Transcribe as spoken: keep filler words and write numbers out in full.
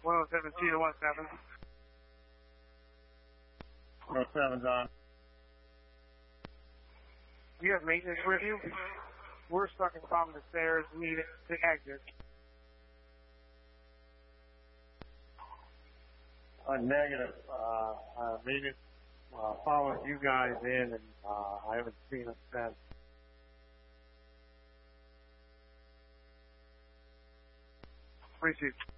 one oh seven T to one seven. one oh seven's on. You have maintenance with you? We're stuck in bottom of the stairs, need to exit. Uh, negative. Uh, uh, maintenance uh, followed you guys in, and uh, I haven't seen it since. Appreciate it.